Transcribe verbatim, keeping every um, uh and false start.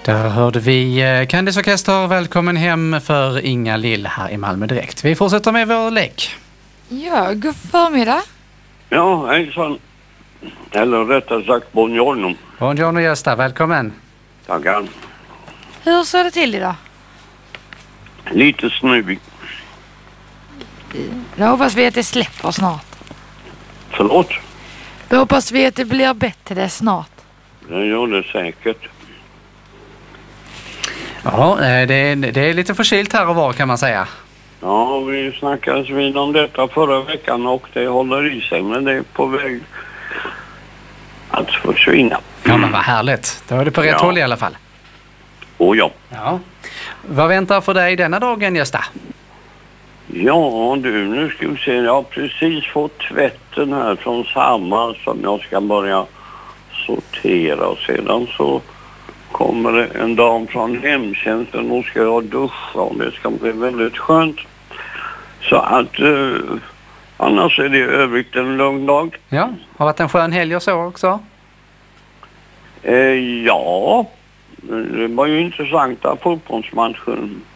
Där hörde vi Candice Orkester, välkommen hem för Inga Lill här i Malmö direkt. Vi fortsätter med vår lek. Ja, god förmiddag. Ja, hejsan. Eller rättare sagt, buongiorno. Buongiorno Gösta, välkommen. Tackar. Hur ser det till idag? Lite snuvig. Då hoppas vi att det släpper snart. Förlåt? Då hoppas vi att det blir bättre snart. Det gör det säkert. Ja, det är, det är lite förkylt här och var kan man säga. Ja, vi snackades vid om detta förra veckan och det håller i sig, men det är på väg att försvinna. Ja, men vad härligt. Då är det på rätt Ja. håll i alla fall. Oh ja. Ja. Vad väntar för dig denna dagen, Gösta? Ja du, nu ska vi se. Jag har precis fått tvätten här från samma som jag ska börja sortera. Och sedan så kommer det en dam från hemtjänsten och ska jag duscha och det ska bli väldigt skönt. Så att eh, annars är det i övrigt en lugn dag. Ja, har varit en skön helg och så också? Eh, ja, det var ju intressanta fotbollsmatchen